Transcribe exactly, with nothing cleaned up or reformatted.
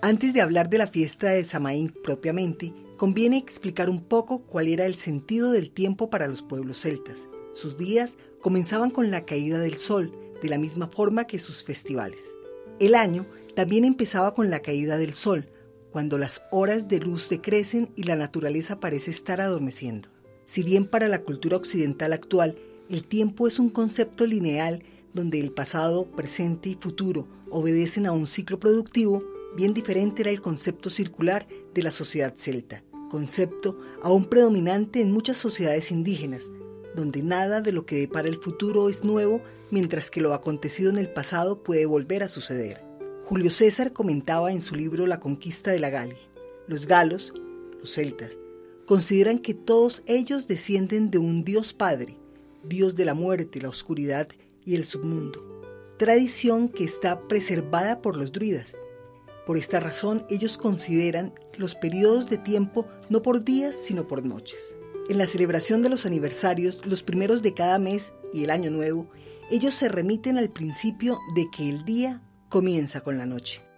Antes de hablar de la fiesta de Samaín propiamente, conviene explicar un poco cuál era el sentido del tiempo para los pueblos celtas. Sus días comenzaban con la caída del sol, de la misma forma que sus festivales. El año también empezaba con la caída del sol, cuando las horas de luz decrecen y la naturaleza parece estar adormeciendo. Si bien para la cultura occidental actual, el tiempo es un concepto lineal donde el pasado, presente y futuro obedecen a un ciclo productivo, bien diferente era el concepto circular de la sociedad celta, concepto aún predominante en muchas sociedades indígenas, donde nada de lo que depara el futuro es nuevo, mientras que lo acontecido en el pasado puede volver a suceder. Julio César comentaba en su libro La conquista de la Galia: los galos, los celtas, consideran que todos ellos descienden de un Dios Padre, Dios de la muerte, la oscuridad y el submundo, tradición que está preservada por los druidas. Por esta razón, ellos consideran los periodos de tiempo no por días, sino por noches. En la celebración de los aniversarios, los primeros de cada mes y el año nuevo, ellos se remiten al principio de que el día comienza con la noche.